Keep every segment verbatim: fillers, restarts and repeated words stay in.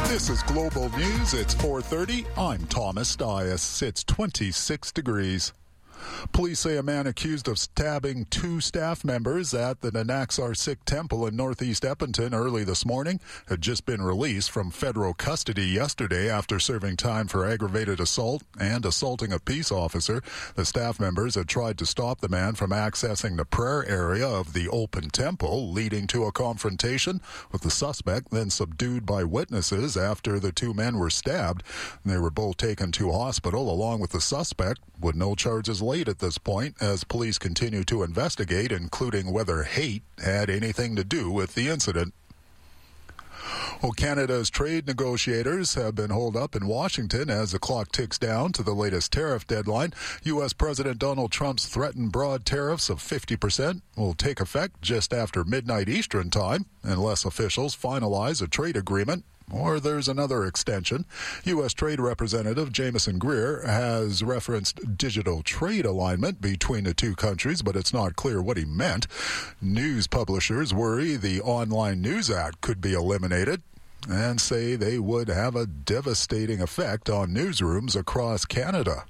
This is Global News. It's four thirty. I'm Thomas Dias. It's twenty-six degrees. Police say a man accused of stabbing two staff members at the Nanaxar Sikh Temple in northeast Edmonton early this morning had just been released from federal custody yesterday after serving time for aggravated assault and assaulting a peace officer. The staff members had tried to stop the man from accessing the prayer area of the open temple, leading to a confrontation with the suspect, then subdued by witnesses after the two men were stabbed. They were both taken to hospital along with the suspect, with no charges laid at this point as police continue to investigate, including whether hate had anything to do with the incident. Well, Canada's trade negotiators have been holed up in Washington as the clock ticks down to the latest tariff deadline. U S. President Donald Trump's threatened broad tariffs of fifty percent will take effect just after midnight Eastern time, unless officials finalize a trade agreement or there's another extension. U S. Trade Representative Jameson Greer has referenced digital trade alignment between the two countries, but it's not clear what he meant. News publishers worry the Online News Act could be eliminated and say they would have a devastating effect on newsrooms across Canada.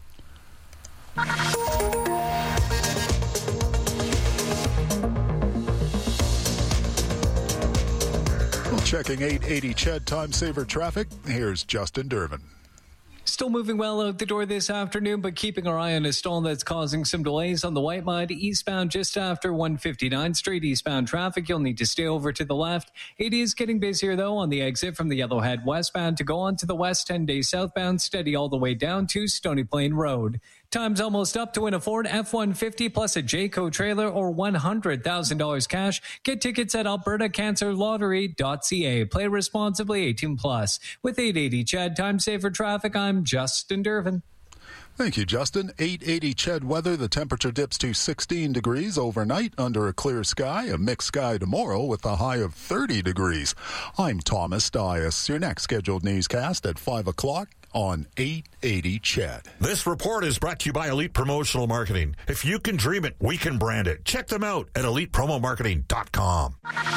Checking eight eighty C H E D Time Saver traffic, here's Justin Durbin. Still moving well out the door this afternoon, but keeping our eye on a stall that's causing some delays on the Whitemud eastbound just after one fifty-nine. Straight eastbound traffic, you'll need to stay over to the left. It is getting busier, though, on the exit from the Yellowhead westbound to go on to the west ten-day southbound, steady all the way down to Stony Plain Road. Time's almost up to win a Ford F one fifty plus a Jayco trailer or one hundred thousand dollars cash. Get tickets at alberta cancer lottery dot c a. Play responsibly, eighteen plus. With eight eighty C H E D Time Saver Traffic, I'm Justin Durbin. Thank you, Justin. eight eighty C H E D weather. The temperature dips to sixteen degrees overnight under a clear sky. A mixed sky tomorrow with a high of thirty degrees. I'm Thomas Dias. Your next scheduled newscast at five o'clock on eight eighty C H E D. This report is brought to you by Elite Promotional Marketing. If you can dream it, we can brand it. Check them out at elite promo marketing dot com.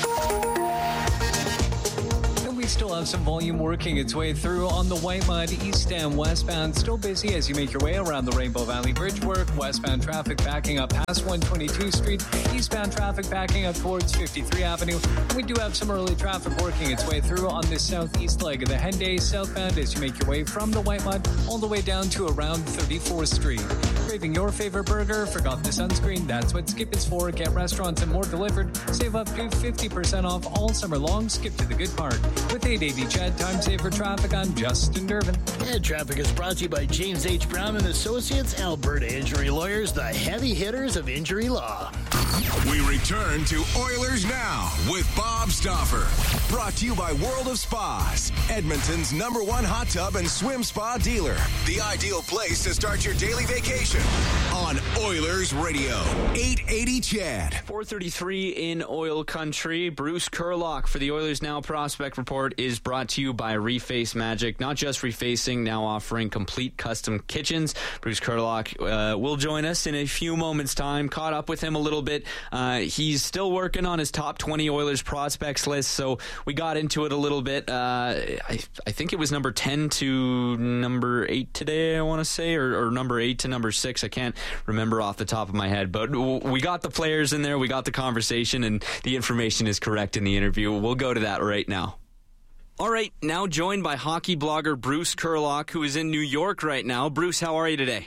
We still have some volume working its way through on the Whitemud east and westbound. Still busy as you make your way around the Rainbow Valley Bridge work. Westbound traffic backing up past one twenty-two Street. Eastbound traffic backing up towards fifty-three Avenue. And we do have some early traffic working its way through on the southeast leg of the Henday southbound as you make your way from the Whitemud all the way down to around thirty-fourth Street. Craving your favorite burger? Forgot the sunscreen? That's what Skip is for. Get restaurants and more delivered. Save up to fifty percent off all summer long. Skip to the good part. With eight eighty C H E D Time Saver Traffic, I'm Justin Durbin. And traffic is brought to you by James H. Brown and Associates, Alberta Injury Lawyers, the heavy hitters of injury law. We return to Oilers Now with Bob Stauffer. Brought to you by World of Spas, Edmonton's number one hot tub and swim spa dealer. The ideal place to start your daily vacation on Oilers Radio, eight eighty C H E D. four thirty-three in oil country. Bruce Kurlock for the Oilers Now Prospect Report is brought to you by Reface Magic. Not just refacing, now offering complete custom kitchens. Bruce Kurlock uh, will join us in a few moments' time. Caught up with him a little bit. Uh, he's still working on his top twenty Oilers prospects list, so we got into it a little bit. Uh, I, I think it was number ten to number eight today, I want to say, or, or number eight to number six. I can't remember off the top of my head, but we got the players in there, we got the conversation, and the information is correct in the interview. We'll go to that right now. All right, now joined by hockey blogger Bruce Kurlock, who is in New York right now. Bruce, how are you today?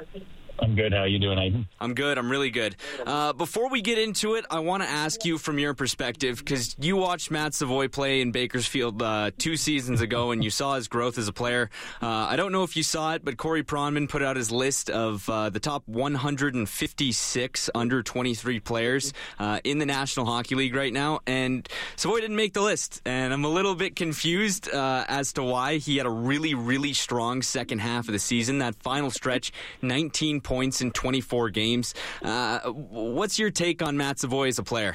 I'm good. How are you doing, Aiden? I'm good. I'm really good. Uh, before we get into it, I want to ask you from your perspective, because you watched Matt Savoy play in Bakersfield uh, two seasons ago, and you saw his growth as a player. Uh, I don't know if you saw it, but Corey Pronman put out his list of uh, the top one hundred fifty-six under twenty-three players uh, in the National Hockey League right now, and Savoy didn't make the list, and I'm a little bit confused uh, as to why. He had a really, really strong second half of the season. That final stretch, nineteen points in twenty-four games. Uh, what's your take on Matt Savoy as a player?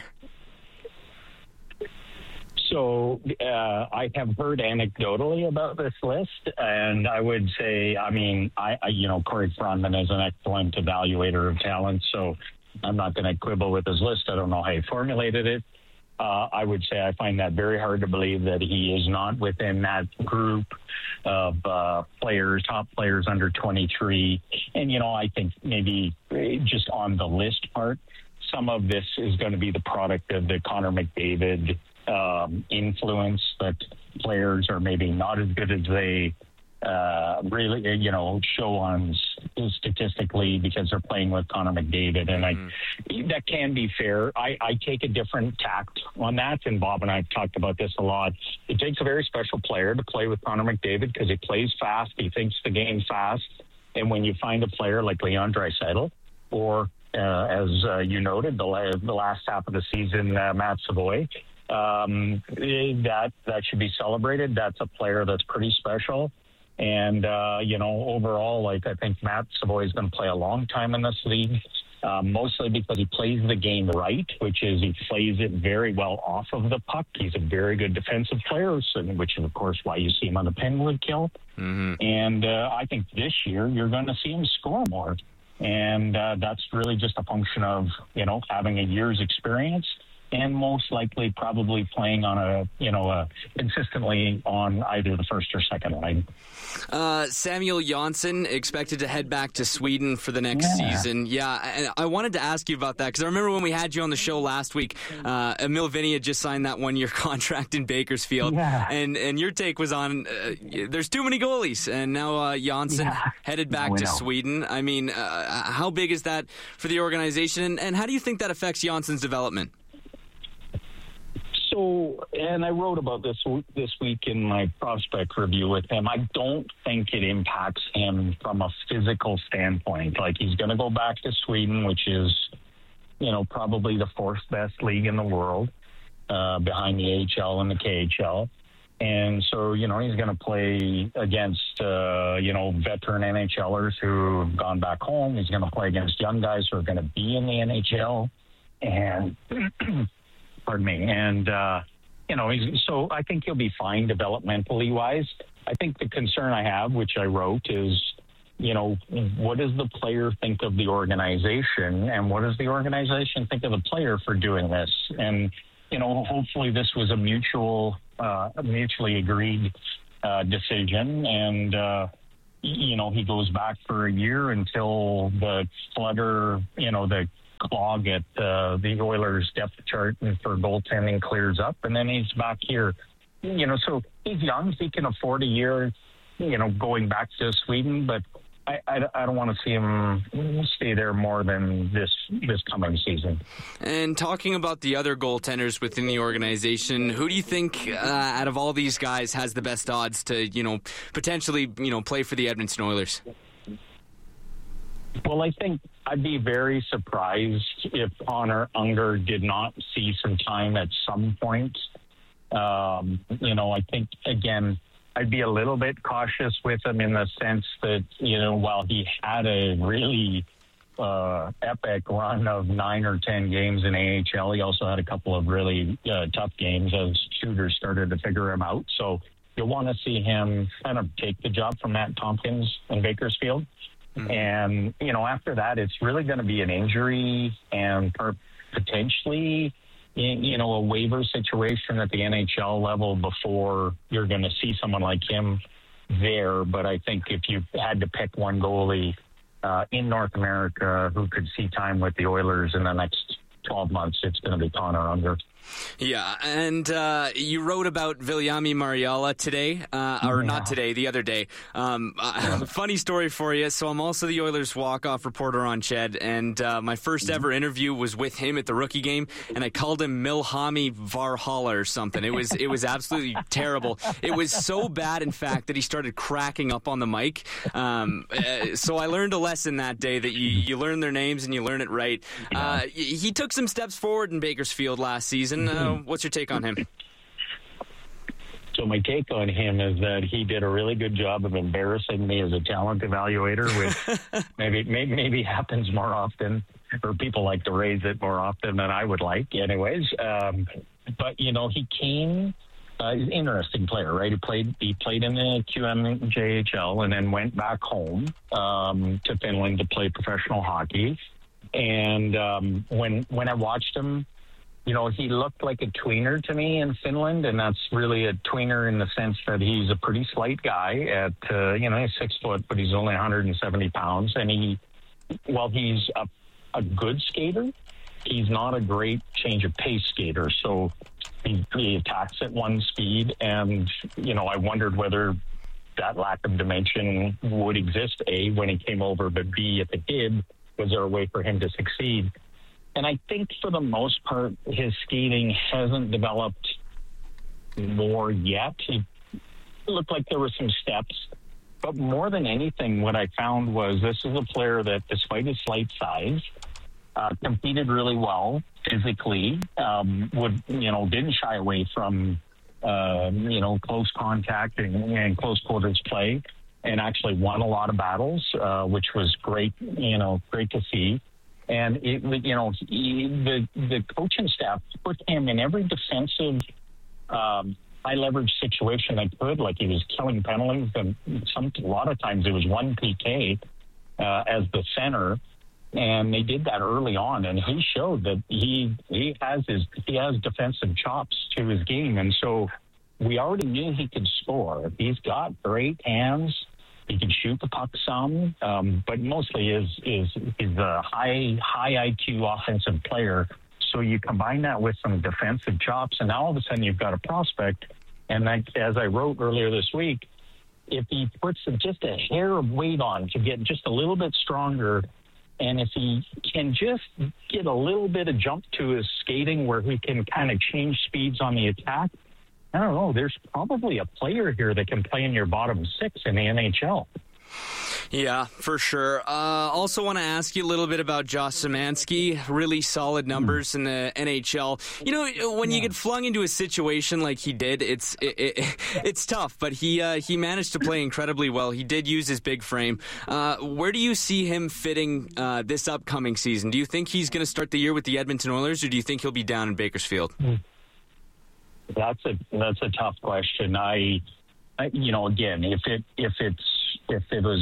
So uh, I have heard anecdotally about this list, and I would say, I mean, I, I you know, Corey Pronman is an excellent evaluator of talent, so I'm not going to quibble with his list. I don't know how he formulated it. uh, I would say I find that very hard to believe that he is not within that group of uh, players, top players under twenty-three. And, you know, I think maybe just on the list part, some of this is going to be the product of the Connor McDavid um, influence, that players are maybe not as good as they uh, really, you know, show on statistically because they're playing with Connor McDavid. And mm-hmm. I, that can be fair. I, I take a different tact on that. And Bob and I have talked about this a lot. It takes a very special player to play with Connor McDavid because he plays fast. He thinks the game fast. And when you find a player like Leon Draisaitl or Uh, as uh, you noted, the, la- the last half of the season, uh, Matt Savoy, um, that that should be celebrated. That's a player that's pretty special. And, uh, you know, overall, like, I think Matt Savoy is going to play a long time in this league, uh, mostly because he plays the game right, which is he plays it very well off of the puck. He's a very good defensive player, so, which is, of course, why you see him on the penalty kill. Mm-hmm. And uh, I think this year you're going to see him score more. And uh, that's really just a function of, you know, having a year's experience and most likely probably playing on a, you know, a, consistently on either the first or second line. Uh, Samuel Johnsson expected to head back to Sweden for the next yeah. season. Yeah, and I wanted to ask you about that because I remember when we had you on the show last week, uh, Emil Vinny had just signed that one-year contract in Bakersfield, yeah. and and your take was on uh, there's too many goalies, and now uh, Johnsson yeah. headed back no, to know. Sweden. I mean, uh, how big is that for the organization, and, and how do you think that affects Johnsson's development? So, and I wrote about this this week in my prospect review with him. I don't think it impacts him from a physical standpoint. Like, he's going to go back to Sweden, which is, you know, probably the fourth best league in the world, uh, behind the A H L and the K H L. And so, you know, he's going to play against, uh, you know, veteran N H Lers who have gone back home. He's going to play against young guys who are going to be in the N H L. And... Pardon me. And, uh, you know, he's, so I think he'll be fine developmentally wise. I think the concern I have, which I wrote, is, you know, what does the player think of the organization and what does the organization think of the player for doing this? And, you know, hopefully this was a mutual, uh, mutually agreed uh, decision. And, uh, you know, he goes back for a year until the flutter, you know, the clog at uh, the Oilers depth chart and for goaltending clears up, and then he's back here. You know, so he's young. He can afford a year, you know, going back to Sweden, but I, I, I don't want to see him stay there more than this this coming season. And talking about the other goaltenders within the organization, who do you think uh, out of all these guys has the best odds to, you know, potentially, you know, play for the Edmonton Oilers? Well, I think I'd be very surprised if Connor Unger did not see some time at some point. Um, you know, I think, again, I'd be a little bit cautious with him in the sense that, you know, while he had a really uh, epic run of nine or ten games in A H L, he also had a couple of really uh, tough games as shooters started to figure him out. So you'll want to see him kind of take the job from Matt Tompkins in Bakersfield. Mm-hmm. And, you know, after that, it's really going to be an injury and potentially, you know, a waiver situation at the N H L level before you're going to see someone like him there. But I think if you had to pick one goalie uh, in North America who could see time with the Oilers in the next twelve months, it's going to be Connor Unger. Yeah, and uh, you wrote about Viljami Mariala today, uh, or yeah. not today, the other day. Um, uh, funny story for you. So I'm also the Oilers walk-off reporter on Ched, and uh, my first ever interview was with him at the rookie game, and I called him Milhami Varhala or something. It was it was absolutely terrible. It was so bad, in fact, that he started cracking up on the mic. Um, uh, so I learned a lesson that day that you, you learn their names and you learn it right. Uh, he took some steps forward in Bakersfield last season. Uh, what's your take on him? So my take on him is that he did a really good job of embarrassing me as a talent evaluator, which maybe, maybe maybe happens more often, or people like to raise it more often than I would like anyways. Um, but, you know, he came, uh, he's an interesting player, right? He played he played in the Q M J H L and then went back home um, to Finland to play professional hockey. And um, when when I watched him, you know, he looked like a tweener to me in Finland, and that's really a tweener in the sense that he's a pretty slight guy at, uh, you know, he's six foot, but he's only one hundred seventy pounds. And he, while he's a, a good skater, he's not a great change of pace skater. So he, he attacks at one speed, and, you know, I wondered whether that lack of dimension would exist, A, when he came over, but B, if it did, was there a way for him to succeed? And I think for the most part, his skating hasn't developed more yet. It looked like there were some steps. But more than anything, what I found was this is a player that, despite his slight size, uh, competed really well physically, um, would, you know, didn't shy away from, uh, you know, close contact and, and close quarters play, and actually won a lot of battles, uh, which was great, you know, great to see. And, it, you know, he, the the coaching staff put him in every defensive um, high-leverage situation they could, like he was killing penalties. And some, a lot of times it was one P K uh, as the center, and they did that early on. And he showed that he he has his he has defensive chops to his game. And so we already knew he could score. He's got great hands. He can shoot the puck some, um, but mostly is is is a high high I Q offensive player. So you combine that with some defensive chops, and now all of a sudden you've got a prospect. And I, as I wrote earlier this week, if he puts just a hair of weight on to get just a little bit stronger, and if he can just get a little bit of jump to his skating where he can kind of change speeds on the attack, I don't know, there's probably a player here that can play in your bottom six in the N H L. Yeah, for sure. Uh, also want to ask you a little bit about Josh Szymanski. Really solid numbers mm. in the N H L. You know, when yeah. you get flung into a situation like he did, it's it, it, it's tough, but he uh, he managed to play incredibly well. He did use his big frame. Uh, where do you see him fitting uh, this upcoming season? Do you think he's going to start the year with the Edmonton Oilers, or do you think he'll be down in Bakersfield? Mm. That's a that's a tough question. I, I, you know, again, if it if it's if it was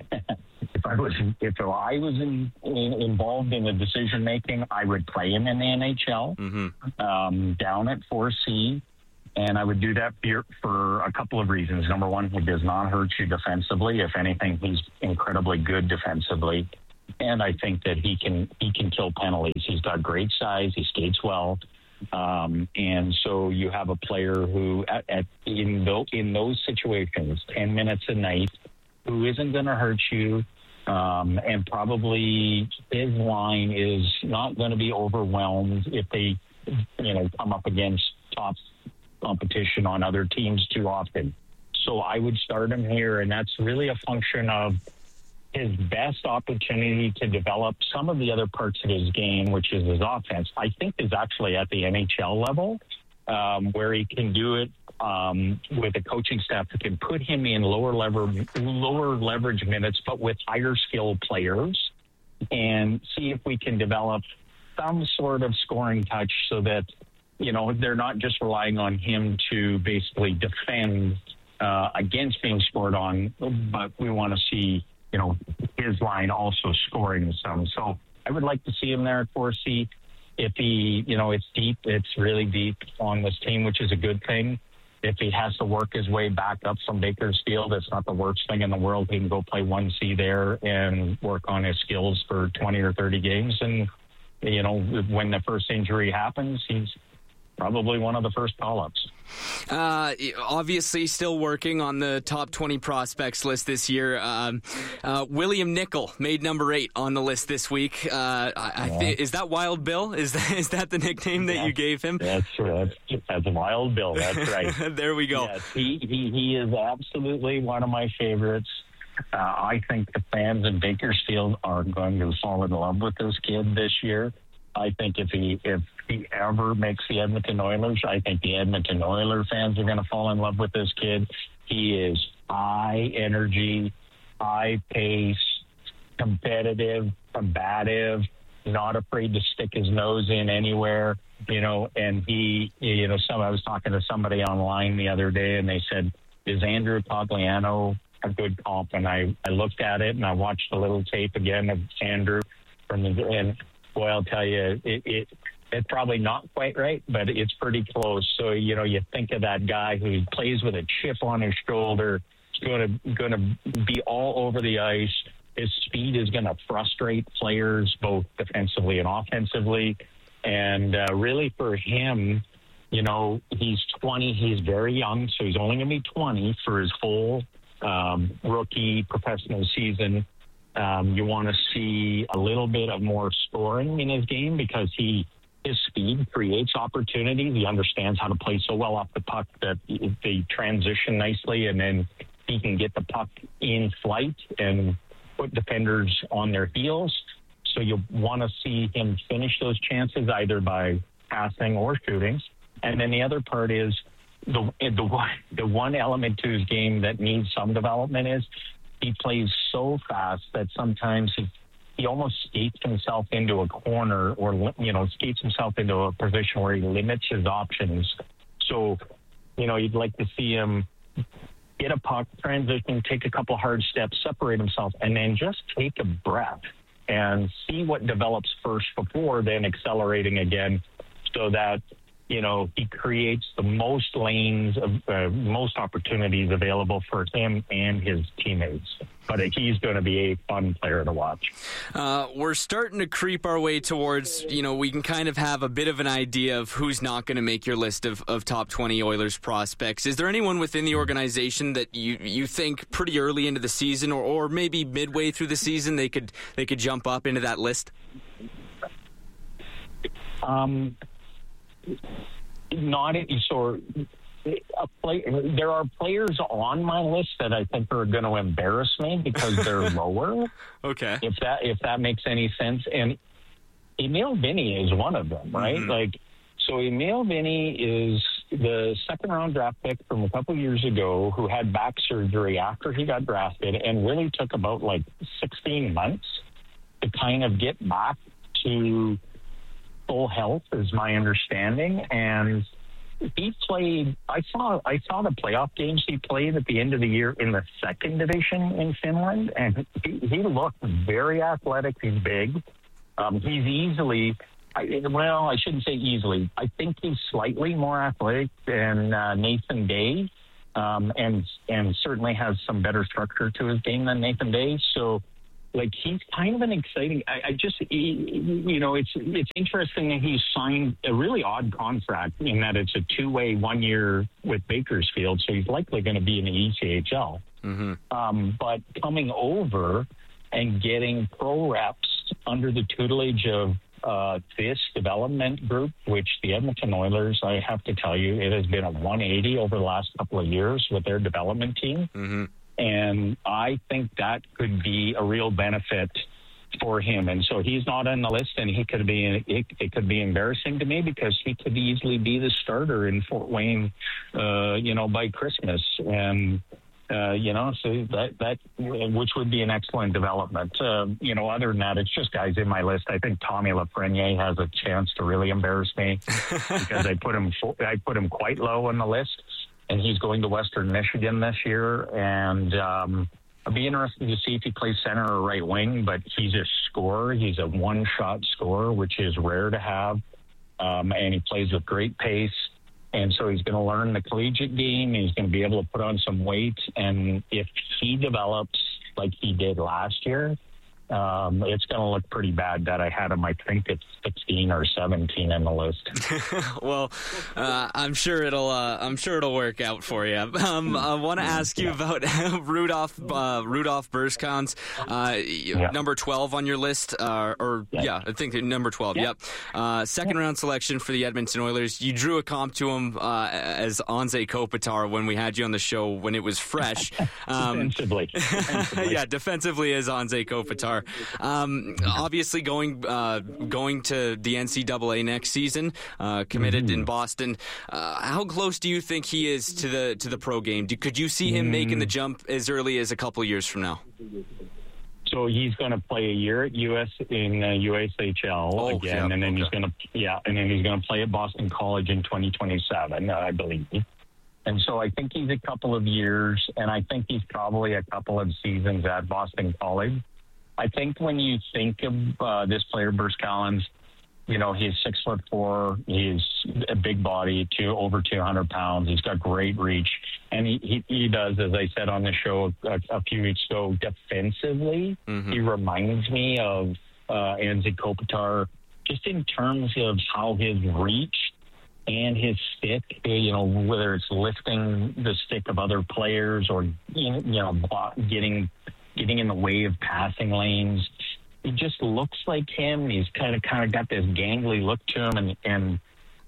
if I was if I was in, in, involved in the decision making, I would play him in the N H L mm-hmm. um, down at four C, and I would do that for, for a couple of reasons. Number one, he does not hurt you defensively. If anything, he's incredibly good defensively, and I think that he can he can kill penalties. He's got great size. He skates well. Um, and so you have a player who, at, at in, those, in those situations, ten minutes a night, who isn't going to hurt you, um, and probably his line is not going to be overwhelmed if they, you know, come up against top competition on other teams too often. So I would start him here, and that's really a function of his best opportunity to develop some of the other parts of his game, which is his offense, I think is actually at the N H L level, um, where he can do it um, with a coaching staff that can put him in lower lever, lower leverage minutes, but with higher skill players, and see if we can develop some sort of scoring touch so that, you know, they're not just relying on him to basically defend uh, against being scored on, but we want to see, you know, his line also scoring some. So I would like to see him there at four C. If he, you know, it's deep, it's really deep on this team, which is a good thing. If he has to work his way back up from Bakersfield, it's not the worst thing in the world. He can go play one C there and work on his skills for twenty or thirty games. And, you know, when the first injury happens, he's probably one of the first call-ups. Uh, obviously still working on the top twenty prospects list this year. Um, uh, William Nickel made number eight on the list this week. Uh, I, I yeah. th- is that Wild Bill? Is that, is that the nickname that yeah. you gave him? That's right. That's Wild Bill. That's right. There we go. Yes, he, he, he is absolutely one of my favorites. Uh, I think the fans in Bakersfield are going to fall in love with this kid this year. I think if he if he ever makes the Edmonton Oilers, I think the Edmonton Oilers fans are going to fall in love with this kid. He is high energy, high pace, competitive, combative, not afraid to stick his nose in anywhere, you know, and he, you know, some I was talking to somebody online the other day, and they said, is Andrew Cogliano a good comp? And I, I looked at it, and I watched a little tape again of Andrew from the, and boy, I'll tell you, it, it It's probably not quite right, but it's pretty close. So, you know, you think of that guy who plays with a chip on his shoulder. He's going to going to be all over the ice. His speed is going to frustrate players both defensively and offensively. And uh, really for him, you know, he's twenty. He's very young, so he's only going to be twenty for his full um, rookie professional season. Um, you want to see a little bit of more scoring in his game because he his speed creates opportunities. He understands how to play so well off the puck that they transition nicely, and then he can get the puck in flight and put defenders on their heels. So you want to see him finish those chances either by passing or shooting. And then the other part is the the one, the one element to his game that needs some development is he plays so fast that sometimes he, he almost skates himself into a corner or, you know, skates himself into a position where he limits his options. So, you know, you'd like to see him get a puck, transition, take a couple hard steps, separate himself, and then just take a breath and see what develops first before then accelerating again so that, you know, he creates the most lanes, of, uh, most opportunities available for him and his teammates. But he's going to be a fun player to watch. Uh, we're starting to creep our way towards, you know, we can kind of have a bit of an idea of who's not going to make your list of, of top twenty Oilers prospects. Is there anyone within the organization that you, you think pretty early into the season or, or maybe midway through the season they could they could jump up into that list? Um. Not so. A play, there are players on my list that I think are going to embarrass me because they're lower. Okay, if that if that makes any sense. And Emil Vinny is one of them, right? Mm-hmm. Like, so Emil Vinny is the second round draft pick from a couple years ago who had back surgery after he got drafted and really took about like sixteen months to kind of get back to full health is my understanding. And he played, I saw, I saw the playoff games he played at the end of the year in the second division in Finland. And he, he looked very athletic. He's big. Um, he's easily, I, well, I shouldn't say easily. I think he's slightly more athletic than uh, Nathan Day. Um, and, and certainly has some better structure to his game than Nathan Day. So, like, he's kind of an exciting. I, I just, he, you know, it's it's interesting that he's signed a really odd contract in that it's a two-way, one year with Bakersfield, so he's likely going to be in the E C H L. Mm-hmm. Um, but coming over and getting pro reps under the tutelage of uh, this development group, which the Edmonton Oilers, I have to tell you, it has been a one eighty over the last couple of years with their development team. Mm-hmm. And I think that could be a real benefit for him. And so he's not on the list, and he could be, it, it could be embarrassing to me because he could easily be the starter in Fort Wayne, uh, you know, by Christmas. And, uh, you know, so that, that, which would be an excellent development. Uh, you know, other than that, it's just guys in my list. I think Tommy Lafreniere has a chance to really embarrass me because I put him, I put him quite low on the list. And he's going to Western Michigan this year. And um, I'd be interested to see if he plays center or right wing, but he's a scorer. He's a one-shot scorer, which is rare to have. Um, and he plays with great pace. And so he's going to learn the collegiate game. He's going to be able to put on some weight. And if he develops like he did last year, Um, it's going to look pretty bad that I had him, I think it's sixteen or seventeen in the list. Well, uh, I'm sure it'll, uh, I'm sure it'll work out for you. Um, I want to ask you about Rudolph, uh, Rudolph Burskans, uh, yeah. number twelve on your list, uh, or yeah. yeah, I think number twelve. Yeah. Yep. Uh, second yeah. round selection for the Edmonton Oilers. You drew a comp to him, uh, as Anze Kopitar when we had you on the show when it was fresh. Um, defensively. defensively. yeah, defensively as Anze Kopitar. Um, obviously going uh, going to the N C double A next season, uh, committed mm-hmm. in Boston. Uh, how close do you think he is to the to the pro game? Do, could you see him mm. making the jump as early as a couple years from now? So he's going to play a year at U S in uh, U S H L oh, again, yeah, and then okay. he's going to yeah, and then he's going to play at Boston College in twenty twenty-seven, uh, I believe. And so I think he's a couple of years, and I think he's probably a couple of seasons at Boston College. I think when you think of uh, this player, Burskans, you know, he's six foot four. He's a big body, two over two hundred pounds. He's got great reach, and he he, he does, as I said on the show a, a few weeks ago, defensively, mm-hmm. he reminds me of uh, Anze Kopitar, just in terms of how his reach and his stick, you know, whether it's lifting the stick of other players or, you know, getting getting in the way of passing lanes. He just looks like him. He's kind of kind of got this gangly look to him, and and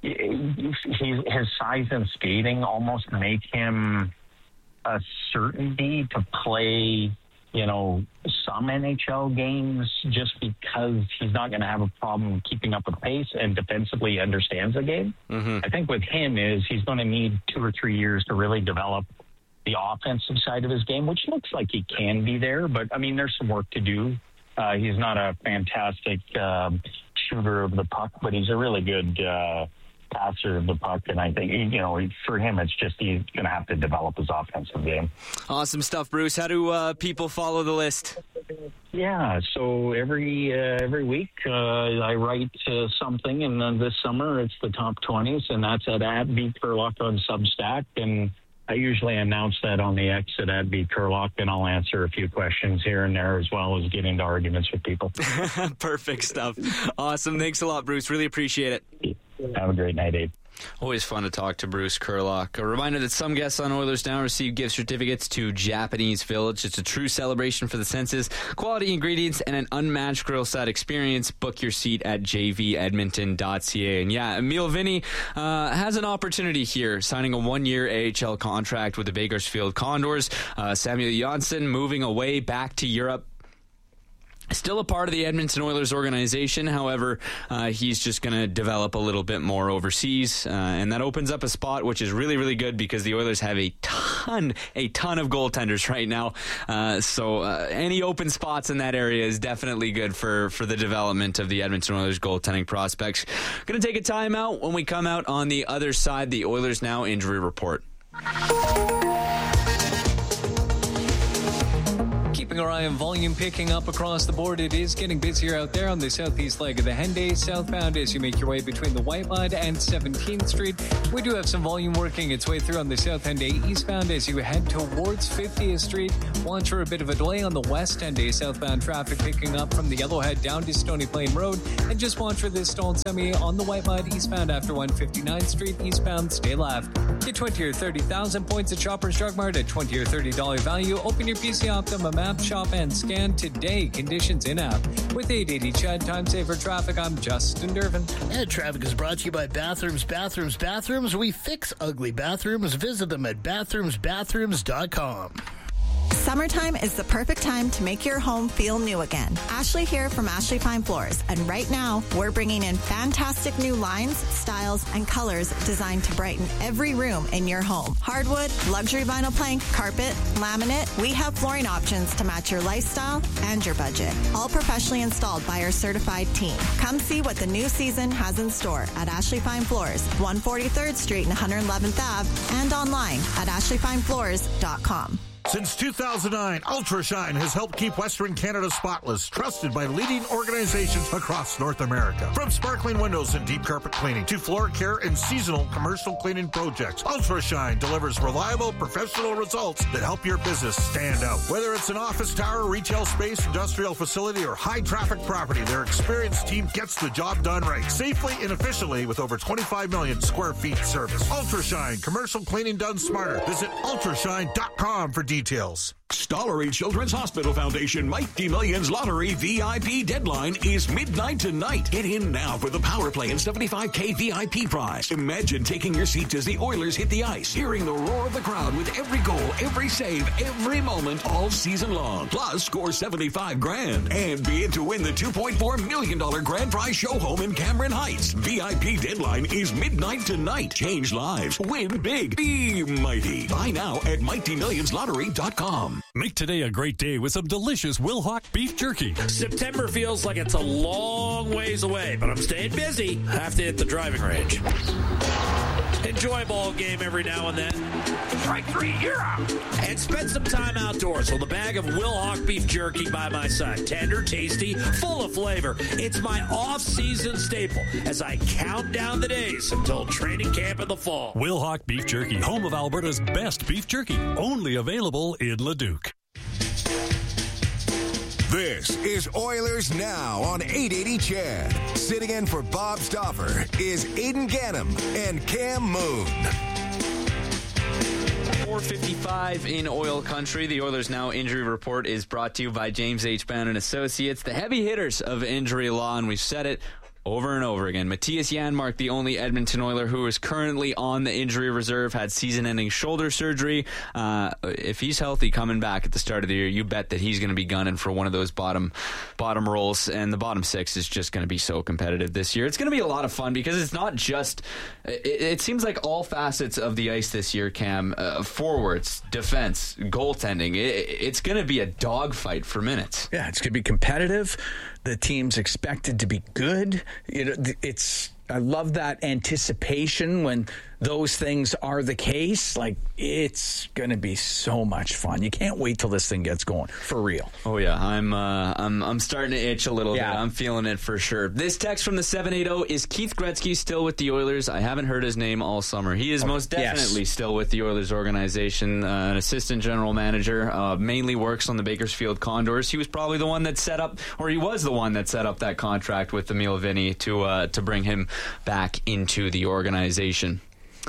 he, his size and skating almost make him a certainty to play, you know, some N H L games, just because he's not going to have a problem keeping up with pace, and defensively understands the game. Mm-hmm. I think with him is he's going to need two or three years to really develop the offensive side of his game, which looks like he can be there. But, I mean, there's some work to do. Uh, he's not a fantastic uh, shooter of the puck, but he's a really good uh, passer of the puck. And I think, you know, for him, it's just he's going to have to develop his offensive game. Awesome stuff, Bruce. How do uh, people follow the list? Yeah, so every uh, every week uh, I write uh, something, and then this summer it's the top twenties, and that's at at B Curlock on Substack, and I usually announce that on the exit at B Curlock, and I'll answer a few questions here and there, as well as get into arguments with people. Perfect stuff. Awesome. Thanks a lot, Bruce. Really appreciate it. Have a great night, Abe. Always fun to talk to Bruce Curlock. A reminder that some guests on Oilers Now receive gift certificates to Japanese Village. It's a true celebration for the senses, quality ingredients, and an unmatched grill side experience. Book your seat at j v edmonton dot c a. And yeah, Emil Vinny uh, has an opportunity here, signing a one-year A H L contract with the Bakersfield Condors. Uh, Samuel Janssen moving away back to Europe. Still a part of the Edmonton Oilers organization. However, uh, he's just going to develop a little bit more overseas. Uh, and that opens up a spot, which is really, really good because the Oilers have a ton, a ton of goaltenders right now. Uh, so uh, any open spots in that area is definitely good for, for the development of the Edmonton Oilers goaltending prospects. Going to take a timeout. When we come out on the other side, the Oilers Now injury report. Keeping our eye on volume picking up across the board. It is getting busier out there on the southeast leg of the Henday southbound as you make your way between the White Mud and seventeenth Street. We do have some volume working its way through on the South Henday eastbound as you head towards fiftieth Street. Watch for a bit of a delay on the West Henday southbound traffic picking up from the Yellowhead down to Stony Plain Road. And just watch for this stalled semi on the White Mud eastbound after one fifty-ninth Street eastbound. Stay left. Get twenty or thirty thousand points at Shoppers Drug Mart at twenty or thirty dollars value. Open your P C Optima map, shop, and scan today. Conditions in-app. With eight eighty Chad Time Saver Traffic, I'm Justin Dervin. And traffic is brought to you by Bathrooms, Bathrooms, Bathrooms. We fix ugly bathrooms. Visit them at bathrooms bathrooms dot com. Summertime is the perfect time to make your home feel new again. Ashley here from Ashley Fine Floors, and right now we're bringing in fantastic new lines, styles, and colors designed to brighten every room in your home. Hardwood, luxury vinyl plank, carpet, laminate, we have flooring options to match your lifestyle and your budget. All professionally installed by our certified team. Come see what the new season has in store at Ashley Fine Floors, one forty-third Street and one hundred eleventh Avenue, and online at ashley fine floors dot com. Since two thousand nine, UltraShine has helped keep Western Canada spotless, trusted by leading organizations across North America. From sparkling windows and deep carpet cleaning to floor care and seasonal commercial cleaning projects, UltraShine delivers reliable, professional results that help your business stand out. Whether it's an office tower, retail space, industrial facility, or high-traffic property, their experienced team gets the job done right, safely and efficiently with over twenty-five million square feet service. UltraShine, commercial cleaning done smarter. Visit ultrashine dot com for details. Stollery Children's Hospital Foundation Mighty Millions Lottery V I P deadline is midnight tonight. Get in now for the Power Play and seventy-five K V I P prize. Imagine taking your seats as the Oilers hit the ice, hearing the roar of the crowd with every goal, every save, every moment, all season long. Plus, score seventy-five grand and be in to win the two point four million dollars grand prize show home in Cameron Heights. V I P deadline is midnight tonight. Change lives. Win big. Be mighty. Buy now at mighty millions lottery dot com. Make today a great day with some delicious Wilhauk beef jerky. September feels like it's a long ways away, but I'm staying busy. Have to hit the driving range. Enjoy a ball game every now and then. Strike three, you're out. And spend some time outdoors with a bag of Wilhauk beef jerky by my side. Tender, tasty, full of flavor. It's my off-season staple as I count down the days until training camp in the fall. Wilhauk Beef Jerky, home of Alberta's best beef jerky. Only available in Leduc. This is Oilers Now on eight eighty C H E D. Sitting in for Bob Stauffer is Aidan Gannam and Cam Moon. four fifty-five in Oil Country. The Oilers Now injury report is brought to you by James H. Bound and Associates, the heavy hitters of injury law, and we've said it over and over again. Matthias Janmark, the only Edmonton Oiler who is currently on the injury reserve, had season-ending shoulder surgery. Uh, if he's healthy coming back at the start of the year, you bet that he's going to be gunning for one of those bottom bottom roles, and the bottom six is just going to be so competitive this year. It's going to be a lot of fun because it's not just... It, it seems like all facets of the ice this year, Cam, uh, forwards, defense, goaltending, it, it's going to be a dogfight for minutes. Yeah, it's going to be competitive. The team's expected to be good. You know, it's I love that anticipation when those things are the case. Like, it's going to be so much fun. You can't wait till this thing gets going, for real. Oh yeah, I'm uh, I'm I'm starting to itch a little yeah. bit. I'm feeling it for sure. This text from the seven eighty, is Keith Gretzky still with the Oilers? I haven't heard his name all summer. He is okay. most definitely yes. still with the Oilers organization. Uh, an assistant general manager, uh, mainly works on the Bakersfield Condors. He was probably the one that set up, or he was the one that set up that contract with Emil Vinny to uh, to bring him back into the organization.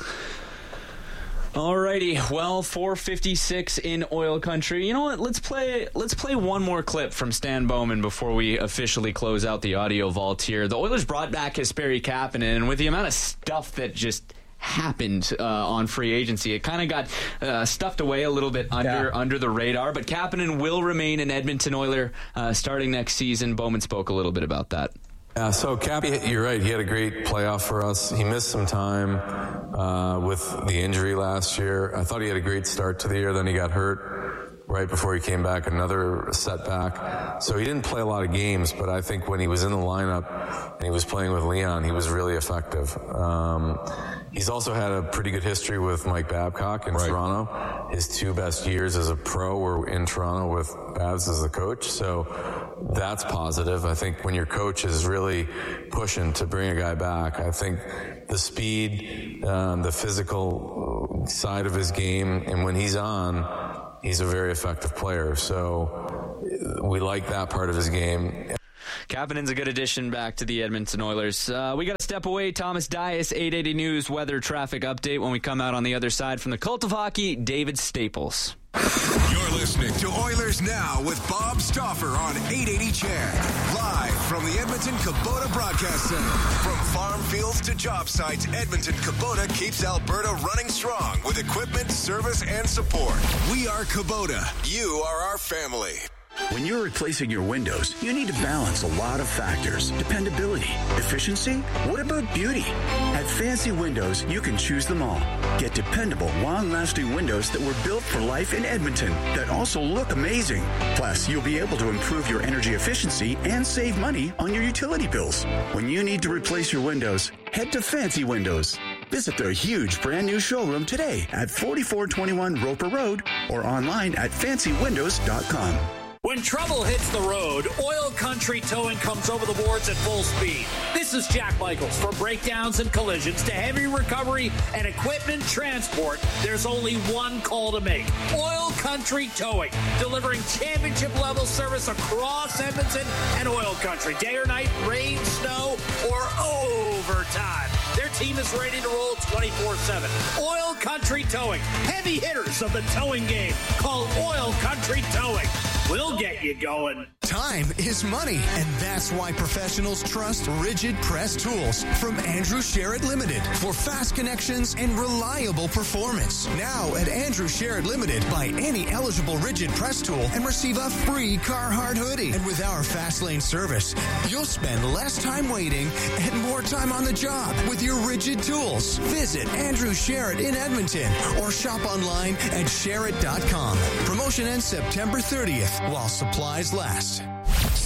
Alrighty, well, four fifty-six in Oil Country. You know what? Let's play. Let's play one more clip from Stan Bowman before we officially close out the audio vault here. The Oilers brought back Kasperi Kapanen, and with the amount of stuff that just happened uh, on free agency, it kind of got uh, stuffed away a little bit under yeah. under the radar. But Kapanen will remain an Edmonton Oiler uh, starting next season. Bowman spoke a little bit about that. Yeah, so Cappy, you're right. He had a great playoff for us. He missed some time uh, with the injury last year. I thought he had a great start to the year. Then he got hurt right before he came back, another setback. So he didn't play a lot of games, but I think when he was in the lineup and he was playing with Leon, he was really effective. Um, he's also had a pretty good history with Mike Babcock in right. Toronto. His two best years as a pro were in Toronto with Babs as the coach. So that's positive. I think when your coach is really pushing to bring a guy back, I think the speed, um, the physical side of his game, and when he's on, he's a very effective player. So we like that part of his game. Kapanen's a good addition back to the Edmonton Oilers. Uh, we got to step away. Thomas Dias, eight eighty News weather traffic update when we come out on the other side. From the Cult of Hockey, David Staples. You're listening to Oilers Now with Bob Stauffer on eight eighty C H E D. Live from the Edmonton Kubota Broadcast Center. From farm fields to job sites, Edmonton Kubota keeps Alberta running strong with equipment, service, and support. We are Kubota. You are our family. When you're replacing your windows, you need to balance a lot of factors. Dependability, efficiency, what about beauty? At Fancy Windows, you can choose them all. Get dependable, long-lasting windows that were built for life in Edmonton that also look amazing. Plus, you'll be able to improve your energy efficiency and save money on your utility bills. When you need to replace your windows, head to Fancy Windows. Visit their huge brand new showroom today at forty-four twenty-one Roper Road or online at fancy windows dot com. When trouble hits the road, Oil Country Towing comes over the boards at full speed. This is Jack Michaels. From breakdowns and collisions to heavy recovery and equipment transport, there's only one call to make. Oil Country Towing, delivering championship-level service across Edmonton and Oil Country. Day or night, rain, snow, or overtime. Their team is ready to roll twenty-four seven. Oil Country Towing, heavy hitters of the towing game. Call Oil Country Towing. We'll get you going. Time is money, and that's why professionals trust Rigid Press Tools from Andrew Sherritt Limited for fast connections and reliable performance. Now at Andrew Sherritt Limited, buy any eligible Rigid Press tool and receive a free Carhartt hoodie. And with our fast lane service, you'll spend less time waiting and more time on the job with your Rigid tools. Visit Andrew Sherritt in Edmonton or shop online at sherritt dot com. Promotion ends September thirtieth while supplies last.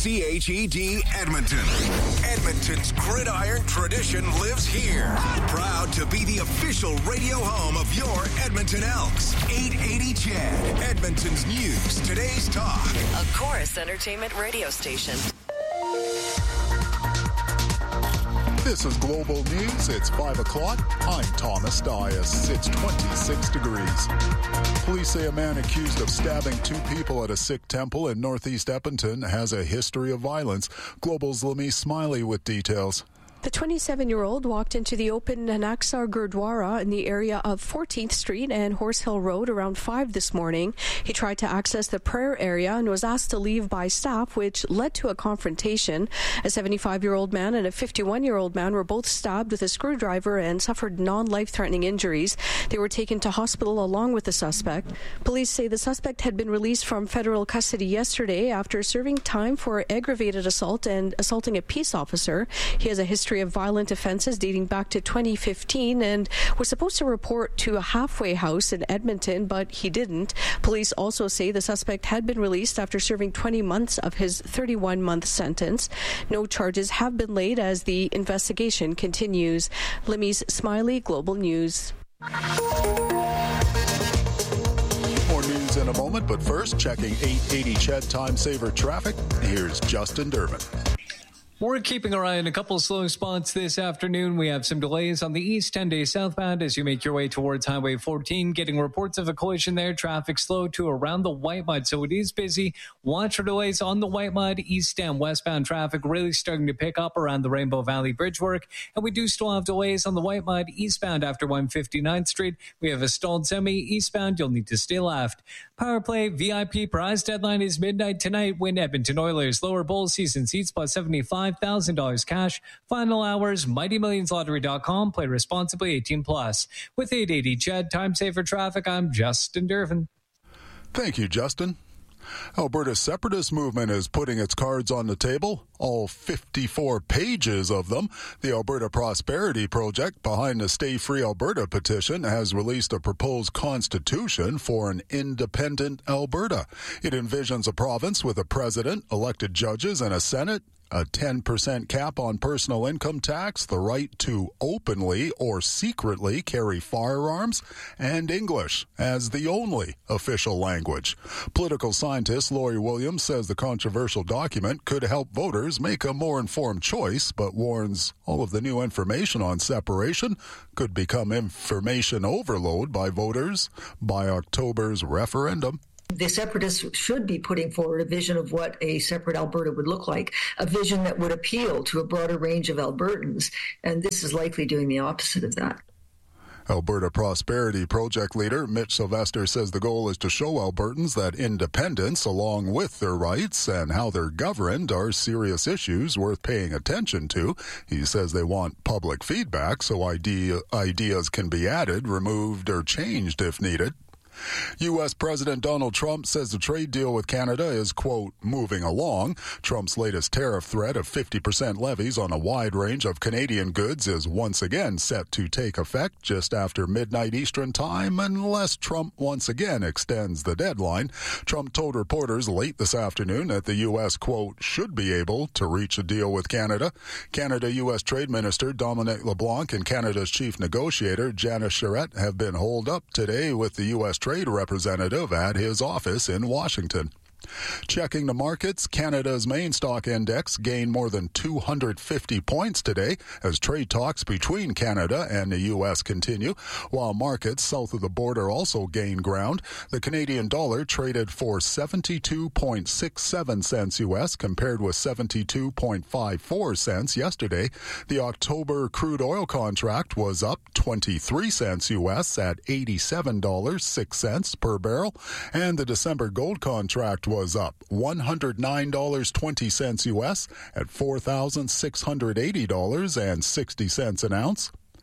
C H E D Edmonton. Edmonton's gridiron tradition lives here. Proud to be the official radio home of your Edmonton Elks. eight eighty C H E D, Edmonton's news, today's talk. A Chorus Entertainment radio station. This is Global News. It's five o'clock. I'm Thomas Dias. It's twenty-six degrees. Police say a man accused of stabbing two people at a Sikh temple in northeast Edmonton has a history of violence. Global's Lamise Smiley with details. The twenty-seven-year-old walked into the open Nanaksar Gurdwara in the area of fourteenth Street and Horse Hill Road around five this morning. He tried to access the prayer area and was asked to leave by staff, which led to a confrontation. A seventy-five-year-old man and a fifty-one-year-old man were both stabbed with a screwdriver and suffered non-life-threatening injuries. They were taken to hospital along with the suspect. Police say the suspect had been released from federal custody yesterday after serving time for aggravated assault and assaulting a peace officer. He has a history of violent offenses dating back to twenty fifteen and was supposed to report to a halfway house in Edmonton, but he didn't. Police also say the suspect had been released after serving twenty months of his thirty-one-month sentence. No charges have been laid as the investigation continues. Lamise Smiley, Global News. More news in a moment, but first, checking eight eighty C H E D time saver traffic. Here's Justin Durbin. We're keeping our eye on a couple of slow spots this afternoon. We have some delays on the east ten-day southbound as you make your way towards Highway fourteen. Getting reports of a collision there. Traffic slow to around the White Mud, so it is busy. Watch for delays on the White Mud. East and westbound traffic really starting to pick up around the Rainbow Valley Bridge work. And we do still have delays on the White Mud eastbound after one fifty-ninth Street. We have a stalled semi eastbound. You'll need to stay left. Power Play V I P prize deadline is midnight tonight. Win Edmonton Oilers lower bowl season seats plus seventy-five thousand dollars cash. Final hours, mighty millions lottery dot com. Play responsibly, eighteen plus. With eight eighty C H E D time saver traffic, I'm Justin Durbin. Thank you, Justin. Alberta's separatist movement is putting its cards on the table, all fifty-four pages of them. The Alberta Prosperity Project, behind the Stay Free Alberta petition, has released a proposed constitution for an independent Alberta. It envisions a province with a president, elected judges, and a Senate, a ten percent cap on personal income tax, the right to openly or secretly carry firearms, and English as the only official language. Political scientist Laurie Williams says the controversial document could help voters make a more informed choice, but warns all of the new information on separation could become information overload by voters by October's referendum. The separatists should be putting forward a vision of what a separate Alberta would look like, a vision that would appeal to a broader range of Albertans, and this is likely doing the opposite of that. Alberta Prosperity Project leader Mitch Sylvester says the goal is to show Albertans that independence, along with their rights and how they're governed, are serious issues worth paying attention to. He says they want public feedback so idea, ideas can be added, removed, or changed if needed. U S. President Donald Trump says the trade deal with Canada is, quote, moving along. Trump's latest tariff threat of fifty percent levies on a wide range of Canadian goods is once again set to take effect just after midnight Eastern time, unless Trump once again extends the deadline. Trump told reporters late this afternoon that the U S, quote, should be able to reach a deal with Canada. Canada-U S. Trade Minister Dominic LeBlanc and Canada's chief negotiator Janice Charette have been holed up today with the U S trade representative at his office in Washington. Checking the markets, Canada's main stock index gained more than two hundred fifty points today as trade talks between Canada and the U S continue, while markets south of the border also gained ground. The Canadian dollar traded for seventy-two point six seven cents U S compared with seventy-two point five four cents yesterday. The October crude oil contract was up twenty-three cents U S at eighty-seven dollars and six cents per barrel, and the December gold contract was up one hundred nine dollars and twenty cents U S at four thousand six hundred eighty dollars and sixty cents an ounce.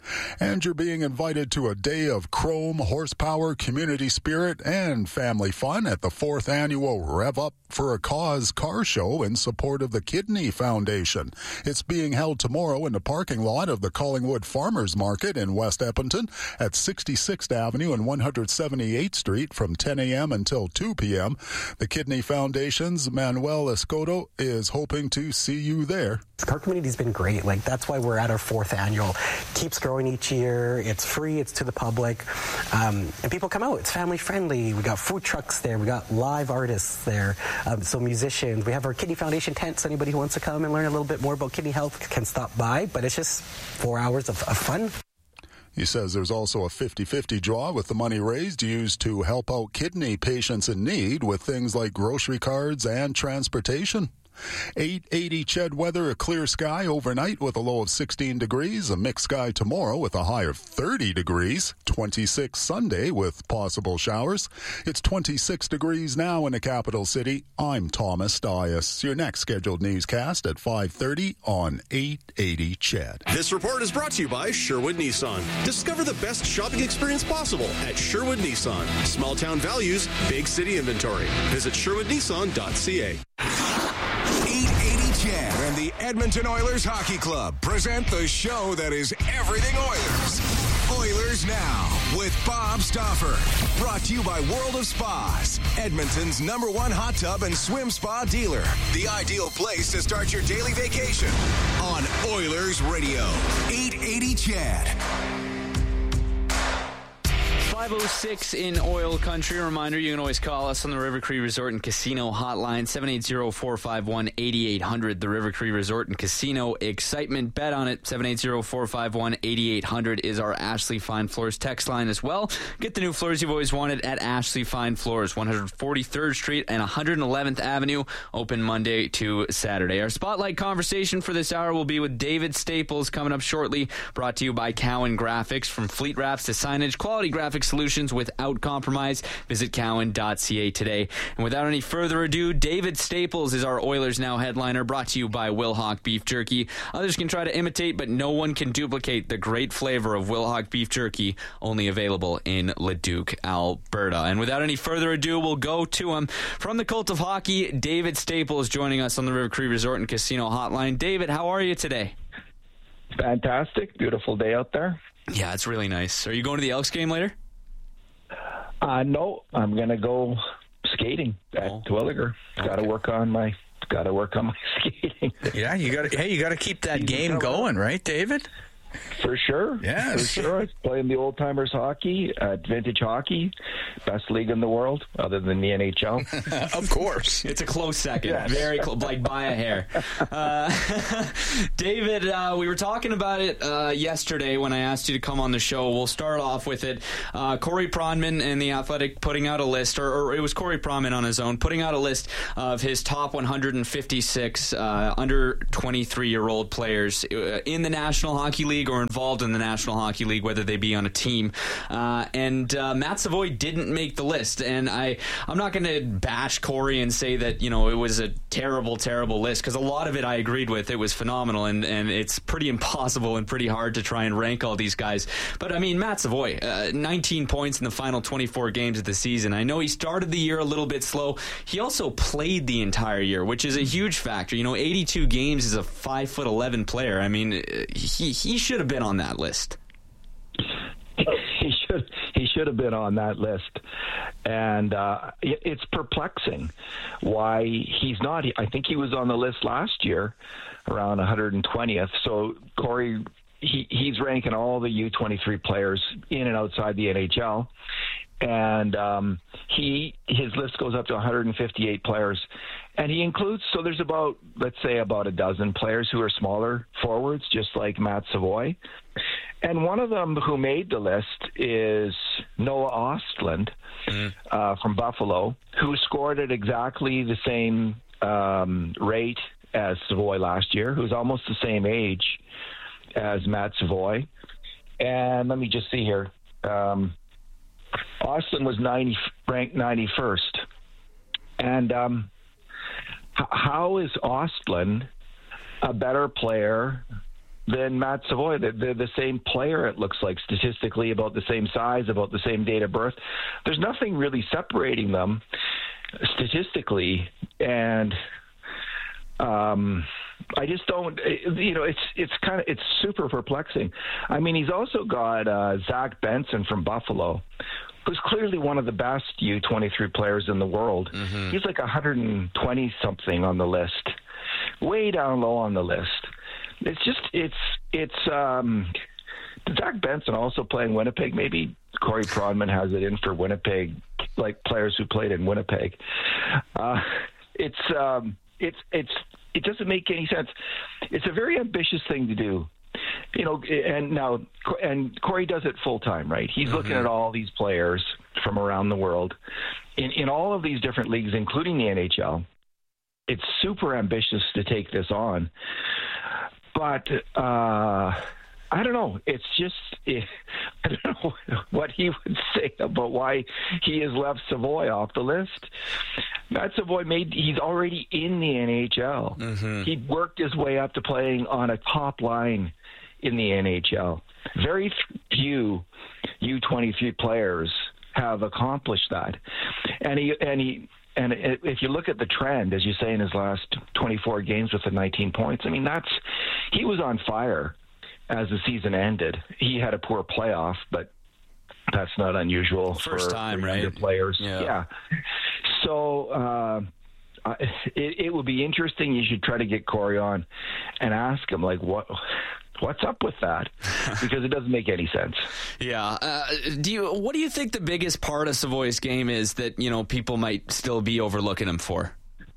And you're being invited to a day of chrome, horsepower, community spirit, and family fun at the fourth annual Rev Up for a Cause car show in support of the Kidney Foundation. It's being held tomorrow in the parking lot of the Collingwood Farmers Market in West Edmonton at sixty-sixth Avenue and one hundred seventy-eighth Street from ten a.m. until two p.m. The Kidney Foundation's Manuel Escoto is hoping to see you there. Our community's been great. Like, that's why we're at our fourth annual. Keeps growing each year. It's free. It's to the public. Um, and people come out. It's family friendly. We got food trucks there. We got live artists there. Um, so musicians. We have our Kidney Foundation tents. Anybody who wants to come and learn a little bit more about kidney health can stop by. But it's just four hours of, of fun. He says there's also a fifty-fifty draw with the money raised used to help out kidney patients in need with things like grocery cards and transportation. eight eighty C H E D weather, a clear sky overnight with a low of sixteen degrees, a mixed sky tomorrow with a high of thirty degrees, twenty-six Sunday with possible showers. It's twenty-six degrees now in the capital city. I'm Thomas Dias. Your next scheduled newscast at five thirty on eight eighty C H E D. This report is brought to you by Sherwood Nissan. Discover the best shopping experience possible at Sherwood Nissan. Small town values, big city inventory. Visit sherwood nissan dot c a. eight eighty C H E D and the Edmonton Oilers Hockey Club present the show that is everything Oilers. Oilers Now with Bob Stauffer. Brought to you by World of Spas, Edmonton's number one hot tub and swim spa dealer. The ideal place to start your daily vacation on Oilers Radio. eight eighty C H E D. five oh six in Oil Country. A reminder, you can always call us on the River Cree Resort and Casino hotline, seven eight zero, four five one, eight eight hundred. The River Cree Resort and Casino excitement. Bet on it. seven eight zero, four five one, eight eight hundred is our Ashley Fine Floors text line as well. Get the new floors you've always wanted at Ashley Fine Floors, one forty-third Street and one hundred eleventh Avenue. Open Monday to Saturday. Our spotlight conversation for this hour will be with David Staples coming up shortly. Brought to you by Cowan Graphics. From fleet wraps to signage, quality graphic solutions without compromise. Visit cowan dot c a today. And without any further ado, David Staples is our Oilers Now headliner, brought to you by Wilhauk Beef Jerky. Others can try to imitate, but no one can duplicate the great flavor of Wilhauk Beef Jerky, only available in Leduc, Alberta. And without any further ado, we'll go to him. From the Cult of Hockey, David Staples joining us on the River Cree Resort and Casino hotline. David, how are you today? Fantastic. Beautiful day out there. Yeah, it's really nice. Are you going to the Elks game later? Uh, no, I'm going to go skating at oh. Twilliger. Got to okay. work on my got to work on my skating. Yeah, you got to. Hey, you got to keep that game going, right, David? For sure. Yeah, for sure. I was playing the old timers hockey at Vintage Hockey, best league in the world, other than the N H L. Of course, it's a close second. Yes. Very close, like by a hair. Uh, David, uh, we were talking about it uh, yesterday when I asked you to come on the show. We'll start off with it. Uh, Corey Pronman and the Athletic putting out a list, or, or it was Corey Pronman on his own, putting out a list of his top one hundred fifty-six uh, under twenty-three year old players in the National Hockey League or involved in the National Hockey League, whether they be on a team. Uh, and uh, Matt Savoy didn't make the list. And I, I'm not going to bash Corey and say that, you know, it was a terrible, terrible list, because a lot of it I agreed with. It was phenomenal, and, and it's pretty impossible and pretty hard to try and rank all these guys. But, I mean, Matt Savoy, uh, nineteen points in the final twenty-four games of the season. I know he started the year a little bit slow. He also played the entire year, which is a huge factor. You know, eighty-two games as a five foot eleven player. I mean, he, he should have been on that list. He should he should have been on that list, and uh, it, it's perplexing why he's not. I think he was on the list last year, around one hundred twentieth. So Corey, he, he's ranking all the U twenty-three players in and outside the N H L, and um, he his list goes up to one hundred fifty-eight players. And he includes, so there's about, let's say, about a dozen players who are smaller forwards, just like Matt Savoy. And one of them who made the list is Noah Ostlund mm. uh, from Buffalo, who scored at exactly the same um, rate as Savoy last year, who's almost the same age as Matt Savoy. And let me just see here. Um, Ostlund was ninety, ranked ninety-first. And um, h- how is Ostlund a better player than Matt Savoy. They're, they're the same player, it looks like, statistically, about the same size, about the same date of birth. There's nothing really separating them statistically, and um, I just don't, you know, it's it's kind of, it's super perplexing. I mean, he's also got uh, Zach Benson from Buffalo, who's clearly one of the best U twenty-three players in the world. Mm-hmm. He's like one hundred twenty something on the list, way down low on the list. It's just, it's, it's, um, Zach Benson also playing Winnipeg. Maybe Corey Pronman has it in for Winnipeg, like players who played in Winnipeg. Uh, it's, um, it's, it's, it doesn't make any sense. It's a very ambitious thing to do. You know, and now, and Corey does it full time, right? He's mm-hmm. looking at all these players from around the world in, in all of these different leagues, including the N H L. It's super ambitious to take this on. But uh, I don't know. It's just, it, I don't know what he would say about why he has left Savoy off the list. Matt Savoy made, he's already in the N H L. Mm-hmm. He worked his way up to playing on a top line in the N H L. Very few U twenty-three players have accomplished that. And he, and he, And if you look at the trend, as you say, in his last twenty-four games with the nineteen points, I mean, that's, he was on fire as the season ended. He had a poor playoff, but that's not unusual First for, time, for right? younger players. Yeah. yeah. So uh, it, it would be interesting. You should try to get Corey on and ask him, like, what... what's up with that? Because it doesn't make any sense. Yeah. Uh, do you? What do you think the biggest part of Savoy's game is that, you know, people might still be overlooking him for?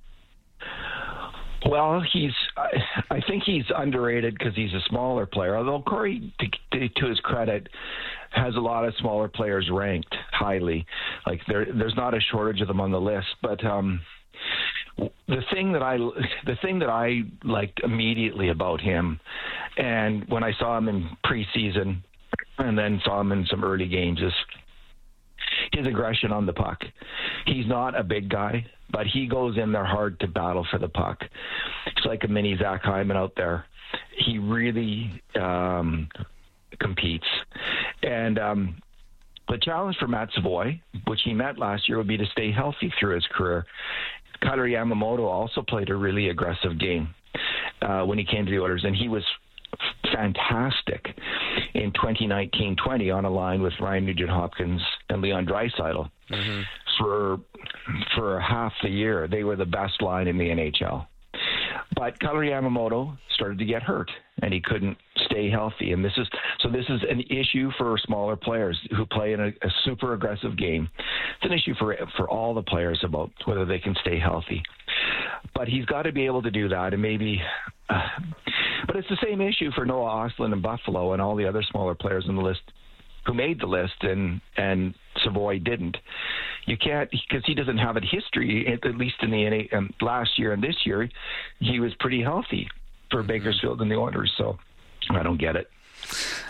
Well, he's. I, I think he's underrated because he's a smaller player. Although Corey, to, to, to his credit, has a lot of smaller players ranked highly. Like there, there's not a shortage of them on the list. But um, the thing that I, the thing that I liked immediately about him, and when I saw him in preseason, and then saw him in some early games, is his aggression on the puck. He's not a big guy, but he goes in there hard to battle for the puck. It's like a mini Zach Hyman out there. He really um, competes. And um, the challenge for Matt Savoy, which he met last year, would be to stay healthy through his career. Kailer Yamamoto also played a really aggressive game uh, when he came to the Oilers, and he was fantastic in twenty nineteen twenty on a line with Ryan Nugent-Hopkins and Leon Draisaitl. Mm-hmm. For for half the year, they were the best line in the N H L. But Kailer Yamamoto started to get hurt, and he couldn't stay healthy. And this is so this is an issue for smaller players who play in a, a super aggressive game. It's an issue for for all the players about whether they can stay healthy. But he's got to be able to do that, and maybe. Uh, but it's the same issue for Noah Ostlund in Buffalo and all the other smaller players on the list who made the list, and and Savoy didn't. You can't, because he doesn't have a history, at least in the N A um, last year and this year, he was pretty healthy for Bakersfield and the Oilers, so I don't get it.